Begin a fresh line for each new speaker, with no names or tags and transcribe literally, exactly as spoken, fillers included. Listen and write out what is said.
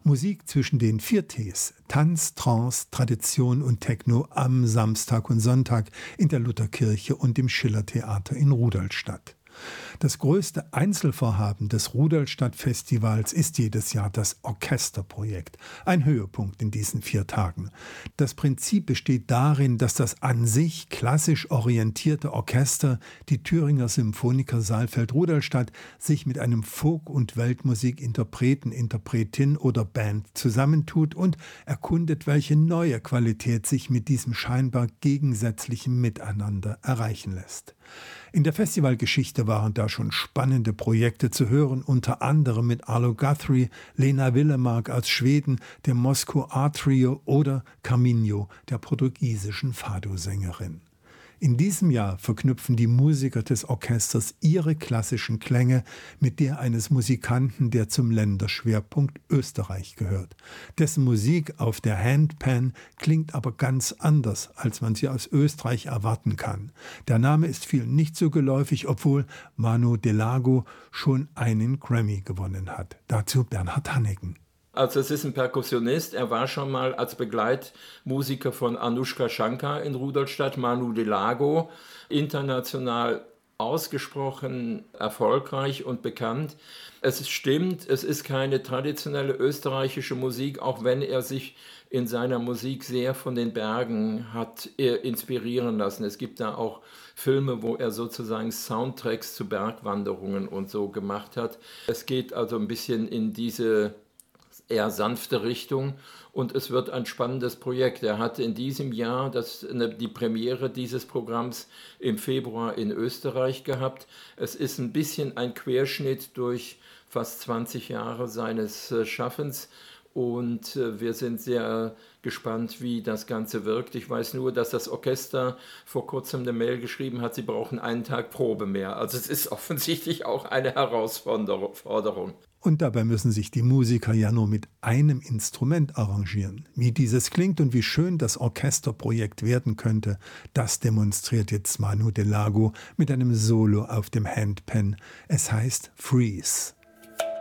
Musik zwischen den vier Ts, Tanz, Trance, Tradition und Techno am Samstag und Sonntag in der Lutherkirche und im Schillertheater in Rudolstadt. Das größte Einzelvorhaben des Rudolstadt-Festivals ist jedes Jahr das Orchesterprojekt, ein Höhepunkt in diesen vier Tagen. Das Prinzip besteht darin, dass das an sich klassisch orientierte Orchester, die Thüringer Symphoniker Saalfeld-Rudolstadt, sich mit einem Folk- und Weltmusikinterpreten, Interpretin oder Band zusammentut und erkundet, welche neue Qualität sich mit diesem scheinbar gegensätzlichen Miteinander erreichen lässt. In der Festivalgeschichte waren da schon spannende Projekte zu hören, unter anderem mit Arlo Guthrie, Lena Willemark aus Schweden, dem Moscow Art Trio oder Carminho, der portugiesischen Fado-Sängerin. In diesem Jahr verknüpfen die Musiker des Orchesters ihre klassischen Klänge mit der eines Musikanten, der zum Länderschwerpunkt Österreich gehört. Dessen Musik auf der Handpan klingt aber ganz anders, als man sie aus Österreich erwarten kann. Der Name ist vielen nicht so geläufig, obwohl Manu Delago schon einen Grammy gewonnen hat. Dazu Bernhard Hanniken.
Also es ist ein Perkussionist, er war schon mal als Begleitmusiker von Anushka Shankar in Rudolstadt, Manu Delago, international ausgesprochen erfolgreich und bekannt. Es stimmt, es ist keine traditionelle österreichische Musik, auch wenn er sich in seiner Musik sehr von den Bergen hat inspirieren lassen. Es gibt da auch Filme, wo er sozusagen Soundtracks zu Bergwanderungen und so gemacht hat. Es geht also ein bisschen in diese eher sanfte Richtung und es wird ein spannendes Projekt. Er hatte in diesem Jahr das, die Premiere dieses Programms im Februar in Österreich gehabt. Es ist ein bisschen ein Querschnitt durch fast zwanzig Jahre seines Schaffens und wir sind sehr gespannt, wie das Ganze wirkt. Ich weiß nur, dass das Orchester vor kurzem eine Mail geschrieben hat, sie brauchen einen Tag Probe mehr. Also es ist offensichtlich auch eine Herausforderung.
Und dabei müssen sich die Musiker ja nur mit einem Instrument arrangieren. Wie dieses klingt und wie schön das Orchesterprojekt werden könnte, das demonstriert jetzt Manu Delago mit einem Solo auf dem Handpan. Es heißt Freeze.